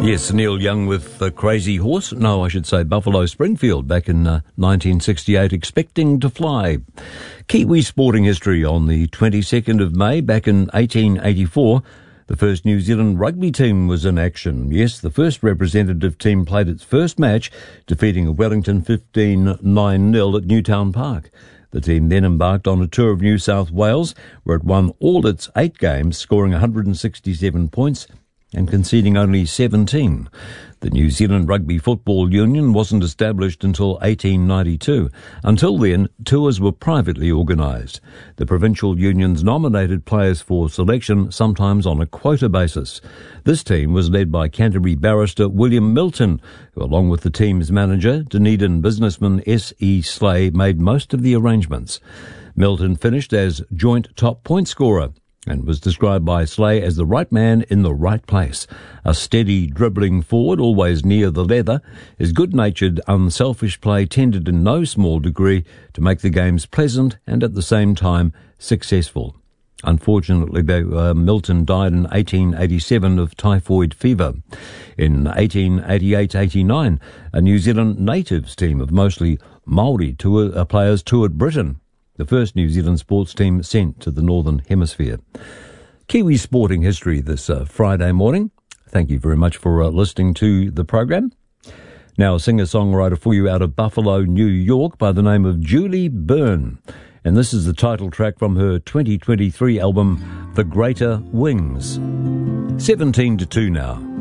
Yes, Neil Young with The Crazy Horse. No, I should say Buffalo Springfield back in 1968, Expecting to Fly. Kiwi sporting history on the 22nd of May back in 1884. The first New Zealand rugby team was in action. Yes, the first representative team played its first match, defeating Wellington 15-9-0 at Newtown Park. The team then embarked on a tour of New South Wales, where it won all its 8 games, scoring 167 points and conceding only 17. The New Zealand Rugby Football Union wasn't established until 1892. Until then, tours were privately organised. The provincial unions nominated players for selection, sometimes on a quota basis. This team was led by Canterbury barrister William Milton, who, along with the team's manager, Dunedin businessman S.E. Slay, made most of the arrangements. Milton finished as joint top point scorer and was described by Slay as the right man in the right place. A steady dribbling forward, always near the leather, his good-natured, unselfish play tended in no small degree to make the games pleasant and at the same time successful. Unfortunately, Milton died in 1887 of typhoid fever. In 1888-89, a New Zealand natives team of mostly Māori players toured Britain, the first New Zealand sports team sent to the Northern Hemisphere. Kiwi sporting history this Friday morning. Thank you very much for listening to the program. Now, a singer-songwriter for you out of Buffalo, New York, by the name of Julie Byrne. And this is the title track from her 2023 album, The Greater Wings. 17 to 2 now.